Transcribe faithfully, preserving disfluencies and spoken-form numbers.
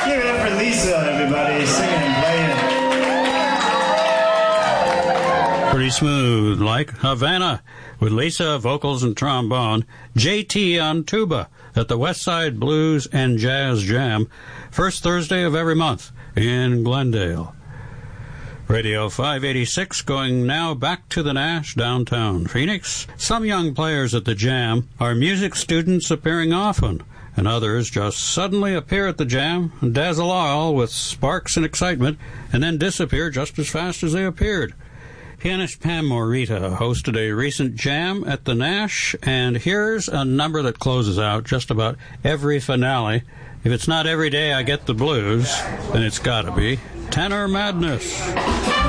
Give it up for Lisa, everybody, singing and playing. Pretty smooth, like Havana, with Lisa, vocals and trombone, J T on tuba at the Westside Blues and Jazz Jam, first Thursday of every month in Glendale. Radio five eighty-six going now back to the Nash downtown Phoenix. Some young players at the Jam are music students appearing often, and others just suddenly appear at the Jam and dazzle all with sparks and excitement, and then disappear just as fast as they appeared. Pianist Pam Morita hosted a recent Jam at the Nash, and here's a number that closes out just about every finale. If it's not Every Day I Get the Blues, then it's gotta be Tenor Madness.